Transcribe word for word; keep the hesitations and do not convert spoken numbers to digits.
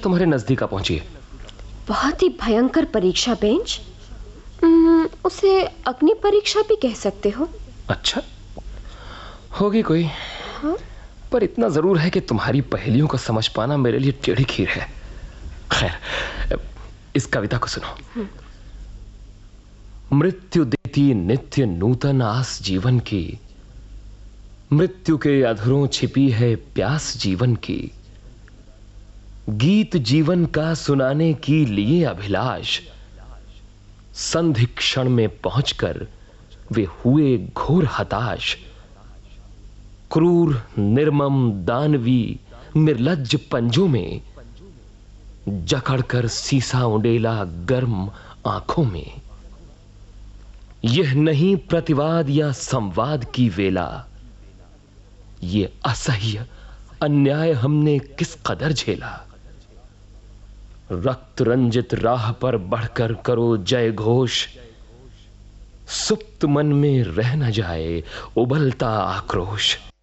तुम्हारे नजदीक आ पहुंची है। बहुत ही भयंकर परीक्षा बेंच। उसे अग्नि परीक्षा भी कह सकते हो। अच्छा, होगी कोई। हाँ? पर इतना जरूर है कि तुम्हारी पहेलियों को समझ पाना मेरे लिए टेढ़ी खीर है। खैर, इस कविता को सुनो। मृत्यु देती नित्य नूतन आस जीवन की, मृत्यु के अधरों छिपी है प्यास जीवन की, गीत जीवन का सुनाने की लिए अभिलाष, संधि क्षण में पहुंचकर वे हुए घोर हताश, क्रूर निर्मम दानवी निर्लज्ज पंजों में जकड़कर सीसा उंडेला गर्म आंखों में। यह नहीं प्रतिवाद या संवाद की वेला, ये असह्य अन्याय हमने किस कदर झेला। रक्त रंजित राह पर बढ़कर करो जय घोष, सुप्त मन में रह न जाए उबलता आक्रोश।